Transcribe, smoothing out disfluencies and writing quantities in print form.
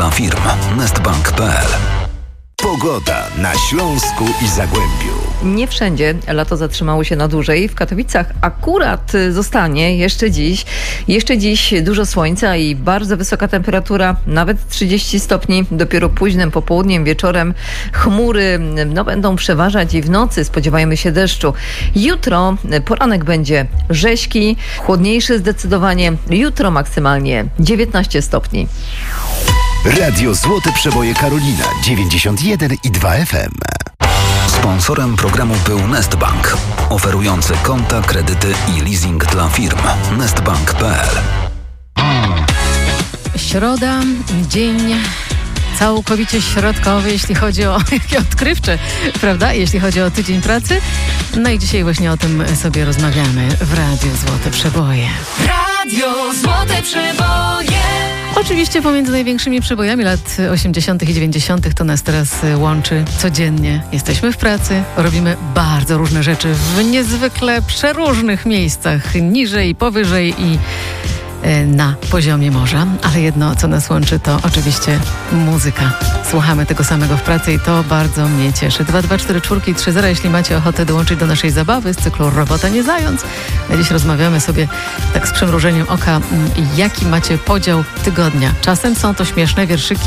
dla firm. Nestbank.pl. Pogoda na Śląsku i Zagłębiu. Nie wszędzie lato zatrzymało się na dłużej. W Katowicach akurat zostanie jeszcze dziś. Jeszcze dziś dużo słońca i bardzo wysoka temperatura, nawet 30 stopni. Dopiero późnym popołudniem, wieczorem chmury będą przeważać i w nocy spodziewajmy się deszczu. Jutro poranek będzie rześki, chłodniejszy zdecydowanie. Jutro maksymalnie 19 stopni. Radio Złote Przeboje Karolina 91,2 FM. Sponsorem programu był Nestbank, oferujący konta, kredyty i leasing dla firm. Nestbank.pl. Środa, dzień całkowicie środkowy, jeśli chodzi o jakie odkrywcze, prawda? Jeśli chodzi o tydzień pracy. No i dzisiaj właśnie o tym sobie rozmawiamy w Radiu Złote Przeboje. Radio Złote Przeboje. Oczywiście pomiędzy największymi przebojami lat 80. i 90. to nas teraz łączy codziennie. Jesteśmy w pracy, robimy bardzo różne rzeczy w niezwykle przeróżnych miejscach, niżej, powyżej i na poziomie morza, ale jedno, co nas łączy, to oczywiście muzyka. Słuchamy tego samego w pracy i to bardzo mnie cieszy. 2244330, jeśli macie ochotę dołączyć do naszej zabawy z cyklu Robota nie zając. Dziś rozmawiamy sobie tak z przymrużeniem oka, jaki macie podział tygodnia. Czasem są to śmieszne wierszyki